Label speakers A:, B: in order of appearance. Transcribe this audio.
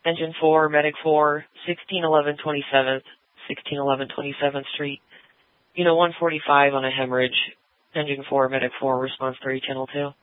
A: Engine 4, Medic 4, 1611 27th, 1611 27th Street. Unit 145 on a hemorrhage. Engine 4, Medic 4, response 3, channel 2.